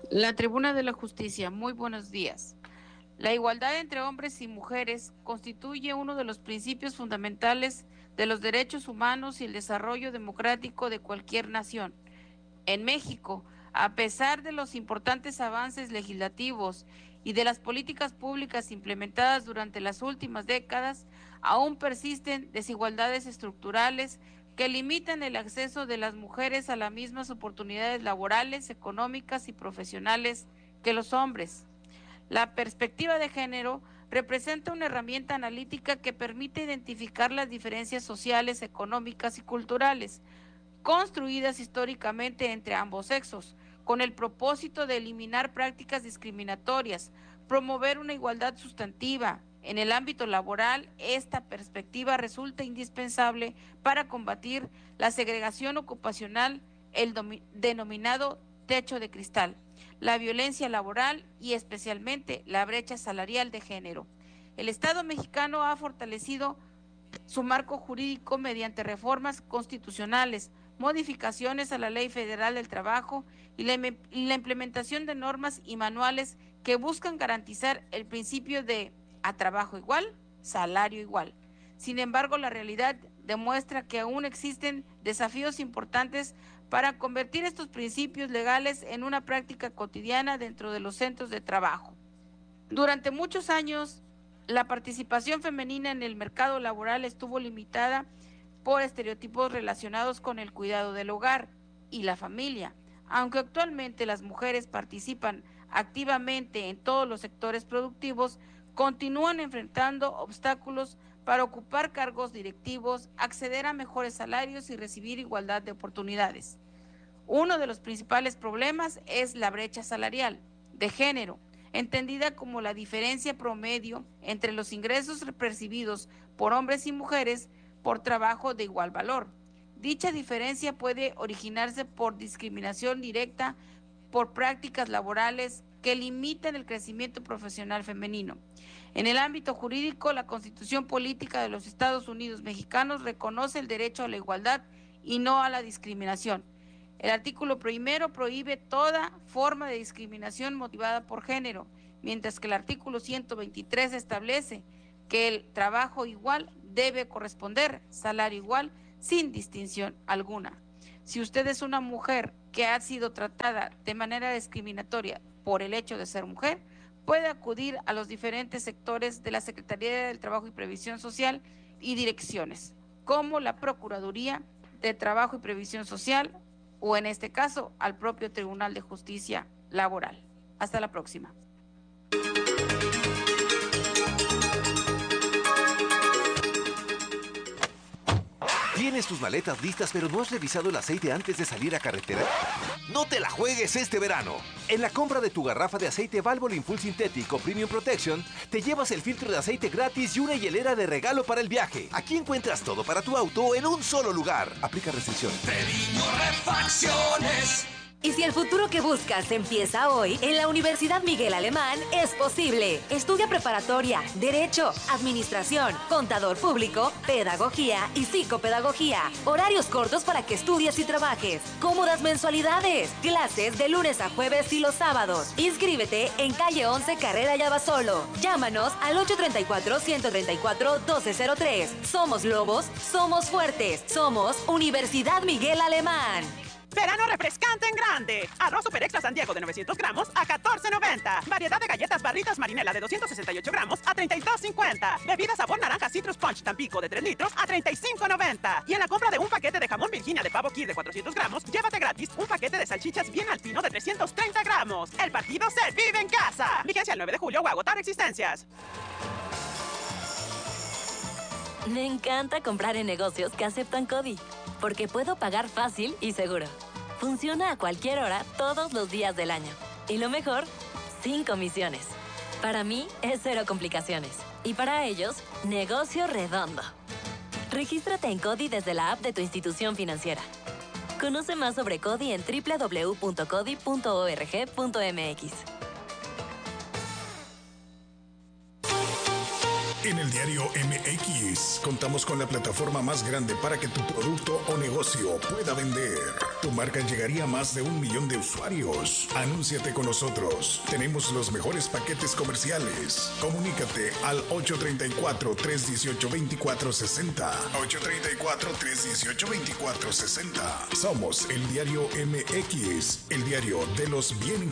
La Tribuna de la Justicia, muy buenos días. La igualdad entre hombres y mujeres constituye uno de los principios fundamentales de los derechos humanos y el desarrollo democrático de cualquier nación. En México, a pesar de los importantes avances legislativos y de las políticas públicas implementadas durante las últimas décadas, aún persisten desigualdades estructurales que limitan el acceso de las mujeres a las mismas oportunidades laborales, económicas y profesionales que los hombres. La perspectiva de género representa una herramienta analítica que permite identificar las diferencias sociales, económicas y culturales construidas históricamente entre ambos sexos, con el propósito de eliminar prácticas discriminatorias, promover una igualdad sustantiva. En el ámbito laboral, esta perspectiva resulta indispensable para combatir la segregación ocupacional, el denominado techo de cristal, la violencia laboral y especialmente la brecha salarial de género. El Estado mexicano ha fortalecido su marco jurídico mediante reformas constitucionales, modificaciones a la Ley Federal del Trabajo y la implementación de normas y manuales que buscan garantizar el principio de a trabajo igual, salario igual. Sin embargo, la realidad demuestra que aún existen desafíos importantes para convertir estos principios legales en una práctica cotidiana dentro de los centros de trabajo. Durante muchos años, la participación femenina en el mercado laboral estuvo limitada por estereotipos relacionados con el cuidado del hogar y la familia. Aunque actualmente las mujeres participan activamente en todos los sectores productivos, continúan enfrentando obstáculos para ocupar cargos directivos, acceder a mejores salarios y recibir igualdad de oportunidades. Uno de los principales problemas es la brecha salarial de género, entendida como la diferencia promedio entre los ingresos percibidos por hombres y mujeres por trabajo de igual valor. Dicha diferencia puede originarse por discriminación directa, por prácticas laborales que limitan el crecimiento profesional femenino. En el ámbito jurídico, la Constitución Política de los Estados Unidos Mexicanos reconoce el derecho a la igualdad y no a la discriminación. El artículo primero prohíbe toda forma de discriminación motivada por género, mientras que el artículo 123 establece que el trabajo igual debe corresponder salario igual sin distinción alguna. Si usted es una mujer que ha sido tratada de manera discriminatoria por el hecho de ser mujer, puede acudir a los diferentes sectores de la Secretaría del Trabajo y Previsión Social y direcciones, como la Procuraduría de Trabajo y Previsión Social, o en este caso al propio Tribunal de Justicia Laboral. Hasta la próxima. ¿Tienes tus maletas listas pero no has revisado el aceite antes de salir a carretera? ¡No te la juegues este verano! En la compra de tu garrafa de aceite Valvoline Full Sintético Premium Protection, te llevas el filtro de aceite gratis y una hielera de regalo para el viaje. Aquí encuentras todo para tu auto en un solo lugar. Aplica restricciones. Treviño Refacciones. Y si el futuro que buscas empieza hoy, en la Universidad Miguel Alemán es posible. Estudia preparatoria, Derecho, Administración, Contador Público, Pedagogía y Psicopedagogía. Horarios cortos para que estudies y trabajes. Cómodas mensualidades. Clases de lunes a jueves y los sábados. Inscríbete en calle 11, carrera Yabasolo. Llámanos al 834-134-1203. Somos lobos, somos fuertes. Somos Universidad Miguel Alemán. Verano refrescante en grande. Arroz Super Extra San Diego de 900 gramos a $14.90. Variedad de galletas barritas Marinela de 268 gramos a $32.50. Bebida sabor naranja Citrus Punch Tampico de 3 litros a $35.90. Y en la compra de un paquete de jamón Virginia de pavo Kir de 400 gramos, llévate gratis un paquete de salchichas bien al pino de 330 gramos. El partido se vive en casa. Vigencia el 9 de julio o agotar existencias. Me encanta comprar en negocios que aceptan CODI, porque puedo pagar fácil y seguro. Funciona a cualquier hora, todos los días del año. Y lo mejor, sin comisiones. Para mí, es cero complicaciones. Y para ellos, negocio redondo. Regístrate en CODI desde la app de tu institución financiera. Conoce más sobre CODI en www.codi.org.mx. En el diario MX contamos con la plataforma más grande para que tu producto o negocio pueda vender. Tu marca llegaría a más de 1 millón de usuarios. Anúnciate con nosotros. Tenemos los mejores paquetes comerciales. Comunícate al 834-318-2460. 834-318-2460. Somos el diario MX, el diario de los bien informados.